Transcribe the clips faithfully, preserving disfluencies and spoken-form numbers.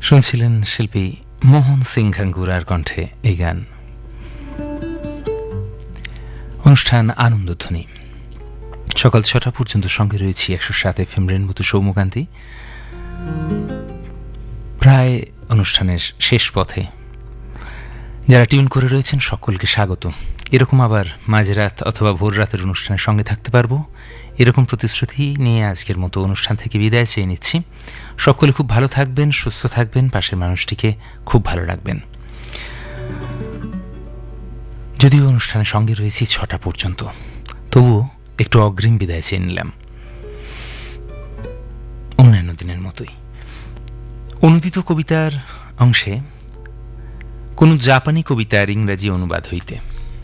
শুনছিলেন শিল্পী মোহন সিং ঘাঙ্গুরার কণ্ঠে এই গান। অনুষ্ঠান আনন্দধ্বনি, সকাল ছটা পর্যন্ত সঙ্গে রয়েছি একশো সাত এফ এম রেনবোতে সৌম্যকান্তি। প্রায় অনুষ্ঠানের শেষ পথে, যারা টিউন করে রয়েছেন সকলকে স্বাগত। এরকম আবার মাঝরাত অথবা ভোর রাতের অনুষ্ঠানের সঙ্গে থাকতে পারবো, এরকম প্রতিশ্রুতি নিয়ে আজকের মতো অনুষ্ঠান থেকে বিদায় চেয়ে নিচ্ছি। সকলে খুব ভালো থাকবেন, সুস্থ থাকবেন, পাশের মানুষটিকে খুব ভালো রাখবেন। যদিও অনুষ্ঠানের সঙ্গে রয়েছি ছটা পর্যন্ত, তবুও একটু অগ্রিম বিদায় চেয়ে নিলাম, অন্যান্য দিনের মতোই। অনুদিত কবিতার অংশে কোন জাপানি কবিতার ইংরাজি অনুবাদ হইতে।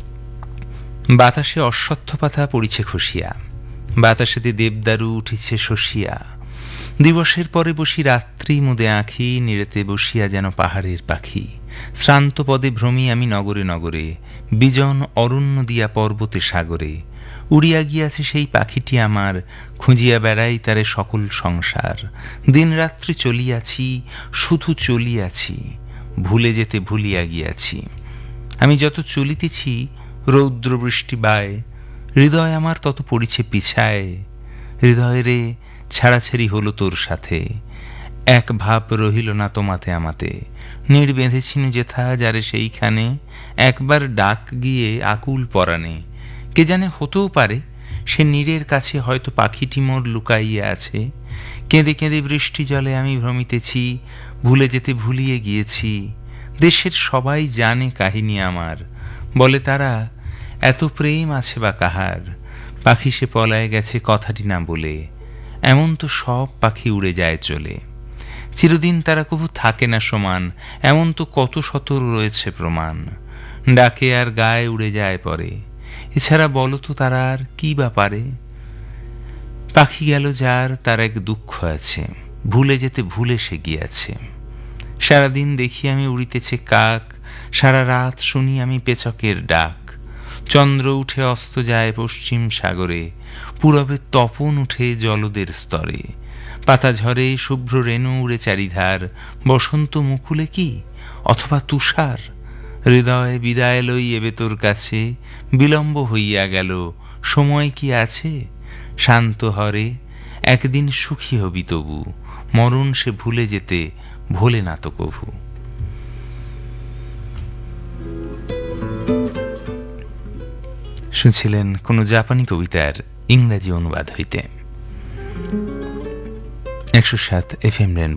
বাতাসে অশ্বত্থ পাতা পড়িছে খসিয়া, বাতাসেতে দেবদারু উঠিছে শশিয়া, দিবসের পরে বসি রাত্রি মুদে আঁখি, নিরেতে বসিয়া যেন পাহাড়ের পাখি, শ্রান্ত পদে ভ্রমি আমি নগরে নগরে, বিজন অরণ্য দিয়া পর্বতে সাগরে, উড়িয়া গিয়াছে সেই পাখিটি আমার, খুঁজিয়া বেড়াই তারে সকল সংসার, দিন রাত্রি চলিয়াছি শুধু চলিয়াছি, ভুলে যেতে ভুলিয়া গিয়াছি, আমি যত চলিতেছি রৌদ্র বৃষ্টি বায়, হৃদয় আমার তত পড়িছে পিছায়, হৃদয় রে ছাড়াছাড়ি হলো তোর সাথে, এক ভাব রহিল না তোমাতে আমাতে, নীড় বেঁধেছিনু যেথা যারে সেইখানে, একবার ডাক গিয়ে আকুল পরাণে, কে জানে হতেও পারে সে নীড়ের কাছে হয়তো পাখিটি মোর লুকাইয়া আছে, কেঁদে কেঁদে বৃষ্টি জলে আমি ভ্রমিতেছি, ভুলে যেতে ভুলিয়ে গিয়েছি, দেশের সবাই জানে কাহিনী আমার, বলে তারা এত প্রেম আছে বা কাহার, পাখি সে পলায় গেছে কথাটি না বলে, এমন তো সব পাখি উড়ে যায় চলে, চিরদিন তারা কবু থাকে না সমান, এমন তো কত শত রয়েছে প্রমাণ, ডাকে আর গায়ে উড়ে যায় পরে, এছাড়া বলো তো তারা আর কি বা পারে, পাখি গেল যার তার এক দুঃখ আছে, ভুলে যেতে ভুলে সে গিয়াছে, সারাদিন দেখি আমি উড়িতেছে কাক, সারা রাত শুনি আমি পেচকের ডাক, চন্দ্র উঠে অস্ত যায় পশ্চিম সাগরে, পূরবে তপন উঠে জলদের স্তরে, পাতা ঝরে শুভ্র রেণু উড়ে চারিধার, বসন্ত মুকুলে কি অথবা তুষার, হৃদয় বিদায় লই এবে তোর কাছে, বিলম্ব হইয়া গেল সময় কি আছে, শান্ত হরে একদিন সুখী হবি তবু, মরণ সে ভুলে যেতে ভোলে না তো কভু। শুনছিলেন কোন জাপানি কবিতার ইংরাজি অনুবাদ হইতে। একশো সাত এফ এম